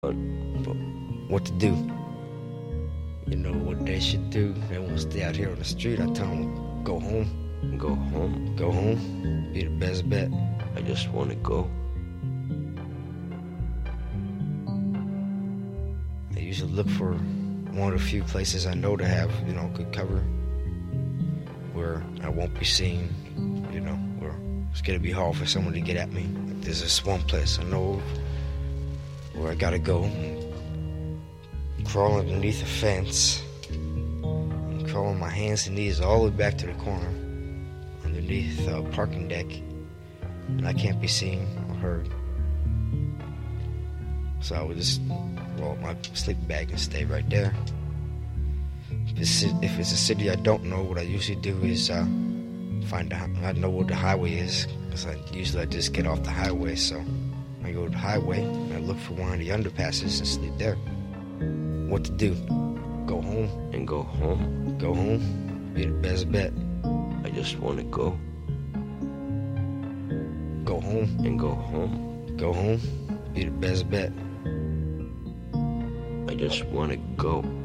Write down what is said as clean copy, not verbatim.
But what to do? You know what they should do? They won't stay out here on the street. I tell them, go home. Go home? Go home. Be the best bet. I just want to go. I usually look for one of the few places I know to have, good cover, where I won't be seen, where it's going to be hard for someone to get at me. There's this one place I know where I got to go. Crawl underneath a fence. I'm crawling my hands and knees all the way back to the corner, underneath a parking deck, and I can't be seen or heard. So I would just roll up my sleeping bag and stay right there. If it's a city I don't know, what I usually do is I know where the highway is, because I just get off the highway. So I go to the highway and I look for one of the underpasses and sleep there. What to do? Go home. And go home? Go home. Be the best bet. I just want to go. Go home. And go home? Go home. Be the best bet. I just want to go.